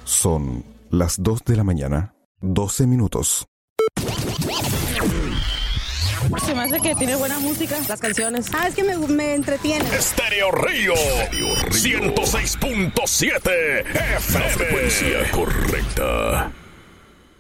Son las 2 de la mañana, 12 minutos. Se me hace que tiene buena música, las canciones. Es que me entretiene. Estéreo Río 106.7 FM. La frecuencia correcta.